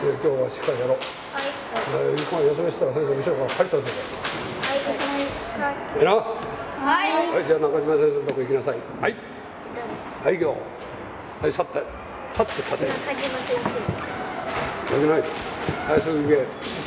今日はしっかりやろう。はい。休みしたら先生後ろから借りたぞ。はい。な。はい。はい、じゃあ中島先生のとこ行きなさい。はい。はい、行。はい、去って。去って立て。中島先生。よくない。はい、すぐ行け。